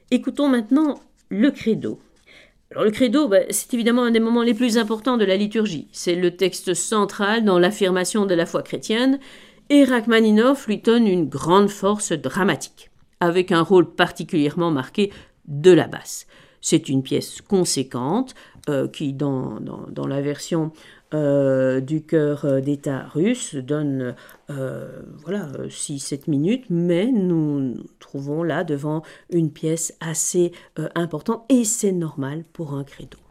Écoutons maintenant le credo. Alors le credo, c'est évidemment un des moments les plus importants de la liturgie. C'est le texte central dans l'affirmation de la foi chrétienne, et Rachmaninoff lui donne une grande force dramatique, avec un rôle particulièrement marqué de la basse. C'est une pièce conséquente qui, dans la version du chœur d'État russe, donne 6-7 minutes, mais nous trouvons là devant une pièce assez importante, et c'est normal pour un credo.